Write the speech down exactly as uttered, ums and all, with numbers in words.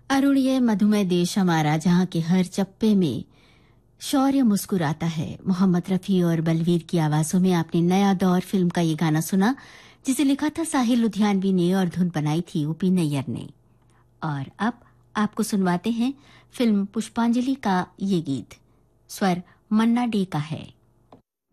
अरुण, ये मधुमेह देश हमारा, जहाँ के हर चप्पे में शौर्य मुस्कुराता है। मोहम्मद रफी और बलवीर की आवाजों में आपने नया दौर फिल्म का ये गाना सुना, जिसे लिखा था साहिल लुधियानवी ने और धुन बनाई थी ओपी नैयर ने। और अब आपको सुनवाते हैं फिल्म पुष्पांजलि का ये गीत। स्वर मन्ना डे का है।